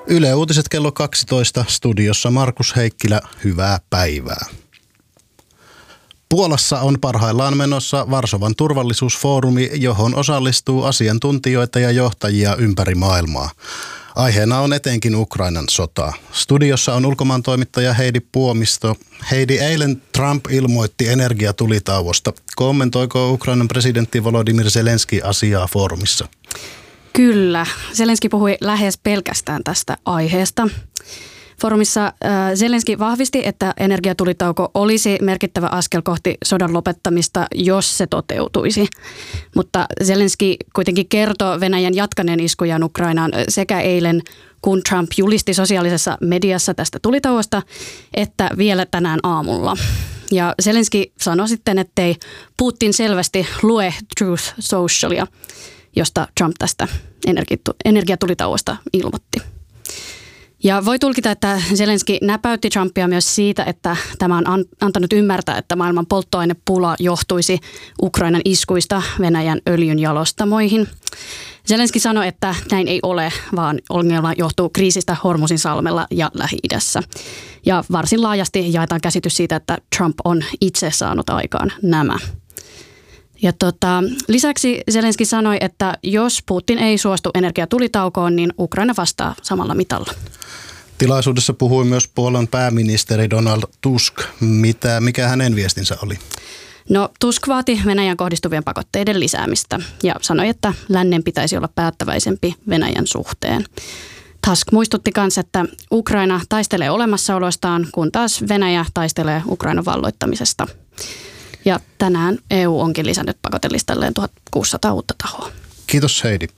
Yle Uutiset kello 12, studiossa Markus Heikkilä, hyvää päivää. Puolassa on parhaillaan menossa Varsovan turvallisuusfoorumi, johon osallistuu asiantuntijoita ja johtajia ympäri maailmaa. Aiheena on etenkin Ukrainan sota. Studiossa on ulkomaantoimittaja Heidi Puomisto. Heidi, eilen Trump ilmoitti energiatulitauosta. Kommentoiko Ukrainan presidentti Volodymyr Zelenski asiaa foorumissa? Kyllä. Zelenski puhui lähes pelkästään tästä aiheesta. Foorumissa Zelenski vahvisti, että energiatulitauko olisi merkittävä askel kohti sodan lopettamista, jos se toteutuisi. Mutta Zelenski kuitenkin kertoo Venäjän jatkaneen iskujaan Ukrainaan sekä eilen, kun Trump julisti sosiaalisessa mediassa tästä tulitauosta, että vielä tänään aamulla. Ja Zelenski sanoi sitten, ettei Putin selvästi lue Truth Socialia, josta Trump tästä energiatulitauosta ilmoitti. Ja voi tulkita, että Zelenski näpäytti Trumpia myös siitä, että tämä on antanut ymmärtää, että maailman polttoainepula johtuisi Ukrainan iskuista Venäjän öljynjalostamoihin. Zelenski sanoi, että näin ei ole, vaan ongelma johtuu kriisistä Hormuzin salmella ja Lähi-idässä. Ja varsin laajasti jaetaan käsitys siitä, että Trump on itse saanut aikaan nämä. Ja lisäksi Zelenski sanoi, että jos Putin ei suostu energiatulitaukoon, niin Ukraina vastaa samalla mitalla. Tilaisuudessa puhui myös Puolan pääministeri Donald Tusk. Mikä hänen viestinsä oli? No, Tusk vaati Venäjän kohdistuvien pakotteiden lisäämistä ja sanoi, että lännen pitäisi olla päättäväisempi Venäjän suhteen. Tusk muistutti myös, että Ukraina taistelee olemassaolostaan, kun taas Venäjä taistelee Ukrainan valloittamisesta. Ja tänään EU onkin lisännyt pakotelistalleen 1600 uutta tahoa. Kiitos Heidi.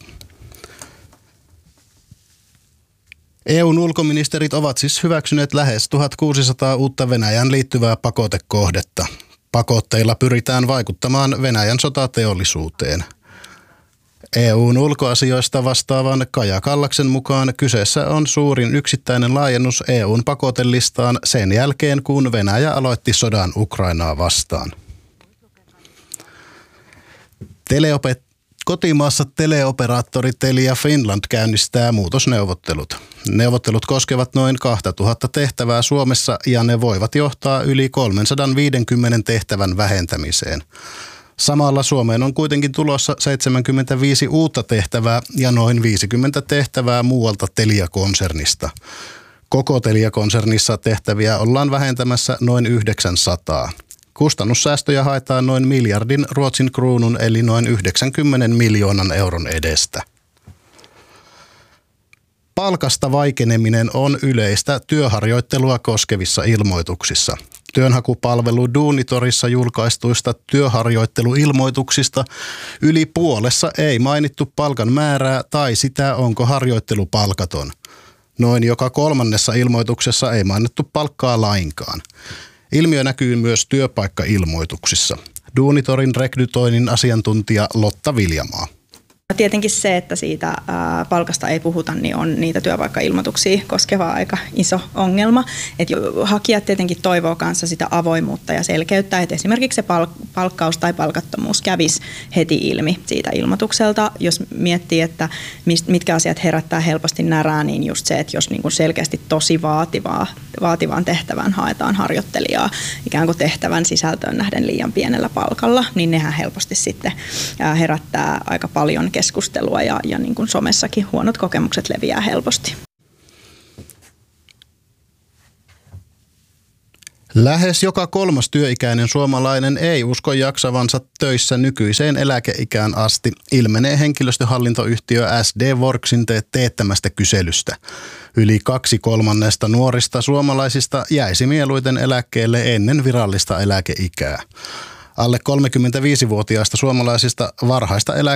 EUn ulkoministerit ovat siis hyväksyneet lähes 1600 uutta Venäjän liittyvää pakotekohdetta. Pakotteilla pyritään vaikuttamaan Venäjän sotateollisuuteen. EUn ulkoasioista vastaavan Kaja Kallaksen mukaan kyseessä on suurin yksittäinen laajennus EUn pakotelistaan sen jälkeen, kun Venäjä aloitti sodan Ukrainaa vastaan. Kotimaassa teleoperaattori Telia Finland käynnistää muutosneuvottelut. Neuvottelut koskevat noin 2000 tehtävää Suomessa ja ne voivat johtaa yli 350 tehtävän vähentämiseen. Samalla Suomeen on kuitenkin tulossa 75 uutta tehtävää ja noin 50 tehtävää muualta Telia-konsernista. Koko Telia-konsernissa tehtäviä ollaan vähentämässä noin 900. Kustannussäästöjä haetaan noin miljardin Ruotsin kruunun eli noin 90 miljoonan euron edestä. Palkasta vaikeneminen on yleistä työharjoittelua koskevissa ilmoituksissa. Työnhakupalvelu Duunitorissa julkaistuista työharjoitteluilmoituksista yli puolessa ei mainittu palkan määrää tai sitä, onko harjoittelu palkaton. Noin joka kolmannessa ilmoituksessa ei mainittu palkkaa lainkaan. Ilmiö näkyy myös työpaikkailmoituksissa. Duunitorin rekrytoinnin asiantuntija Lotta Viljamaa. Tietenkin se, että siitä palkasta ei puhuta, niin on niitä työpaikkailmoituksia koskeva aika iso ongelma. Et hakijat tietenkin toivoo kanssa sitä avoimuutta ja selkeyttä, että esimerkiksi se palkkaus tai palkattomuus kävisi heti ilmi siitä ilmoitukselta. Jos miettii, että mitkä asiat herättää helposti närää, niin just se, että jos niin kuin selkeästi tosi vaativaan tehtävään haetaan harjoittelijaa ikään kuin tehtävän sisältöön nähden liian pienellä palkalla, niin nehän helposti sitten herättää aika paljon keskustelua ja niin kuin somessakin huonot kokemukset leviää helposti. Lähes joka kolmas työikäinen suomalainen ei usko jaksavansa töissä nykyiseen eläkeikään asti, ilmenee henkilöstöhallintoyhtiö SD Worksin teettämästä kyselystä. Yli 2/3 nuorista suomalaisista jäisi mieluiten eläkkeelle ennen virallista eläkeikää. Alle 35-vuotiaista suomalaisista varhaista